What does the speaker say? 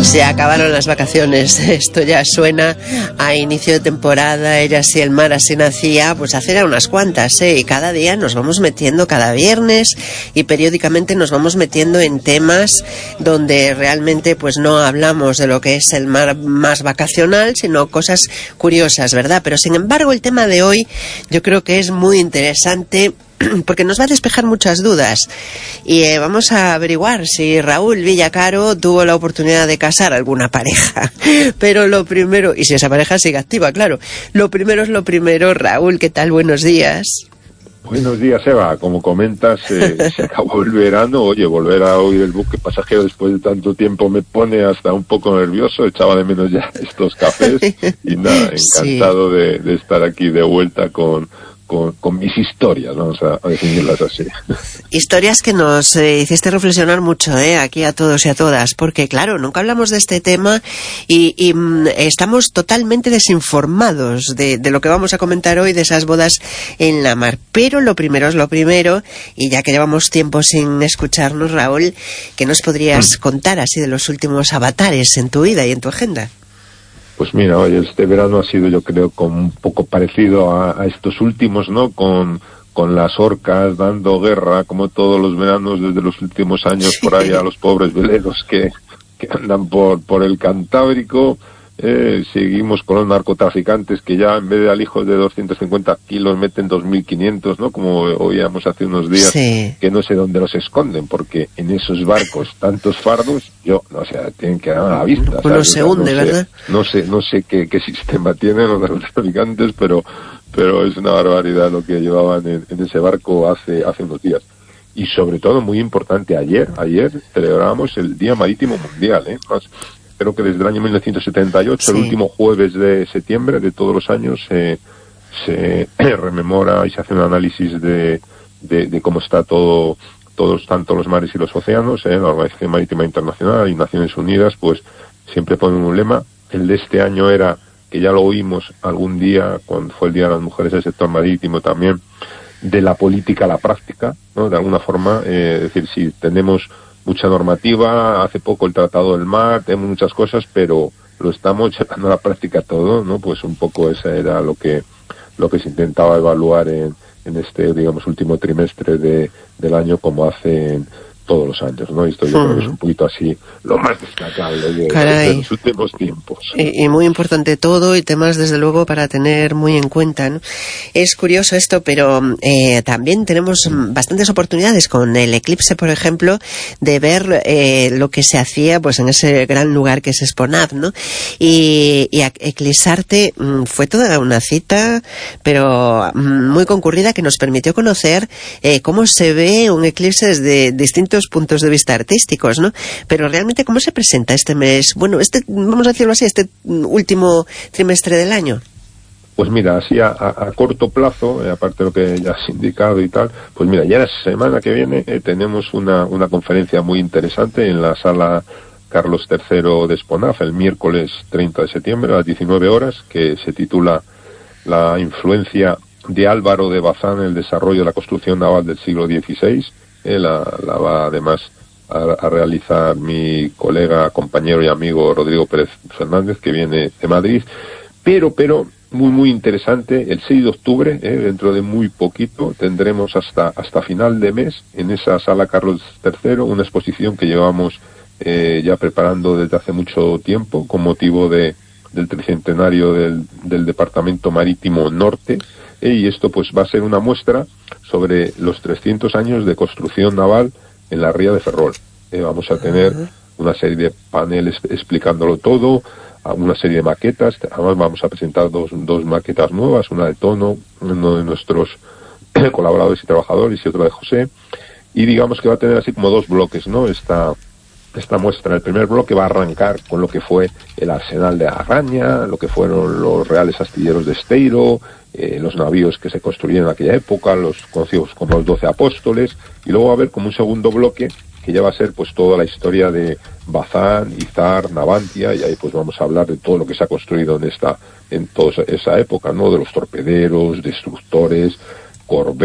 Se acabaron las vacaciones, esto ya suena a inicio de temporada, Ella así el mar así nacía, pues hace ya unas cuantas, y cada día nos vamos metiendo, cada viernes y periódicamente nos vamos metiendo en temas donde realmente pues no hablamos de lo que es el mar más vacacional, sino cosas curiosas, ¿verdad? Pero sin embargo el tema de hoy yo creo que es muy interesante porque nos va a despejar muchas dudas y vamos a averiguar si Raúl Villacaro tuvo la oportunidad de casar a alguna pareja. Pero lo primero, y si esa pareja sigue activa, claro, lo primero es lo primero. Raúl, ¿qué tal? Buenos días. Buenos días, Eva. Como comentas, se acabó el verano. Oye, volver a oír el buque pasajero después de tanto tiempo me pone hasta un poco nervioso. Echaba de menos ya estos cafés y nada, encantado sí. de estar aquí de vuelta con mis historias, vamos a definirlas así. Historias que nos hiciste reflexionar mucho, aquí a todos y a todas, porque claro, nunca hablamos de este tema y estamos totalmente desinformados de lo que vamos a comentar hoy, de esas bodas en la mar. Pero lo primero es lo primero, y ya que llevamos tiempo sin escucharnos, Raúl, ¿qué nos podrías contar así de los últimos avatares en tu vida y en tu agenda? Pues mira, oye, este verano ha sido, yo creo, como un poco parecido a estos últimos, ¿no? Con las orcas dando guerra, como todos los veranos desde los últimos años, por ahí a los pobres veleros que andan por el Cantábrico. Seguimos con los narcotraficantes que ya en vez de alijos de 250 kilos meten 2.500, ¿no? Como oíamos hace unos días, sí. Que no sé dónde los esconden, porque en esos barcos tantos fardos, tienen que dar a la vista. Uno se hunde, ¿verdad? No sé qué sistema tienen los narcotraficantes, pero es una barbaridad lo que llevaban en ese barco hace unos días. Y sobre todo, muy importante, ayer celebramos el Día Marítimo Mundial, Creo que desde el año 1978, sí. El último jueves de septiembre de todos los años, se rememora y se hace un análisis de cómo está todos tanto los mares y los océanos. La Organización Marítima Internacional y Naciones Unidas pues siempre ponen un lema. El de este año era, que ya lo oímos algún día cuando fue el Día de las Mujeres del Sector Marítimo también, de la política a la práctica, ¿no? De alguna forma, es decir, si tenemos mucha normativa, hace poco el Tratado del Mar, tenemos muchas cosas, pero lo estamos llevando a la práctica todo, ¿no? Pues un poco esa era lo que se intentaba evaluar en este, digamos, último trimestre del año, como hacen todos los años, ¿no? Esto yo creo que es un poquito así lo más destacable de los últimos tiempos. Y muy importante todo, y temas desde luego para tener muy en cuenta, ¿no? Es curioso esto, pero también tenemos bastantes oportunidades con el eclipse, por ejemplo, de ver lo que se hacía pues en ese gran lugar que es Exponav, ¿no? Y eclipsarte fue toda una cita, pero muy concurrida, que nos permitió conocer cómo se ve un eclipse desde distintos puntos de vista artísticos, ¿no? Pero realmente, ¿cómo se presenta este mes? Bueno, vamos a decirlo así, este último trimestre del año. Pues mira, así a corto plazo, aparte de lo que ya has indicado y tal, pues mira, ya la semana que viene tenemos una conferencia muy interesante en la sala Carlos III de Exponav, el miércoles 30 de septiembre a las 19 horas, que se titula La influencia de Álvaro de Bazán en el desarrollo de la construcción naval del siglo XVI. La va además a realizar mi colega, compañero y amigo Rodrigo Pérez Fernández, que viene de Madrid, pero muy interesante. El 6 de octubre, dentro de muy poquito, tendremos hasta final de mes en esa sala Carlos III una exposición que llevamos ya preparando desde hace mucho tiempo con motivo del tricentenario del Departamento Marítimo Norte, y esto pues va a ser una muestra sobre los 300 años de construcción naval en la ría de Ferrol. Vamos a tener una serie de paneles explicándolo todo, una serie de maquetas. Además vamos a presentar dos maquetas nuevas, una de Tono, uno de nuestros colaboradores y trabajadores, y otro de José, y digamos que va a tener así como dos bloques, ¿no? Esta muestra. El primer bloque va a arrancar con lo que fue el arsenal de Arraña, lo que fueron los reales astilleros de Esteiro, los navíos que se construyeron en aquella época, los conocidos como los 12 apóstoles, y luego va a haber como un segundo bloque que ya va a ser pues toda la historia de Bazán, Izar, Navantia, y ahí pues vamos a hablar de todo lo que se ha construido en toda esa época, ¿no? De los torpederos, destructores, corbetas,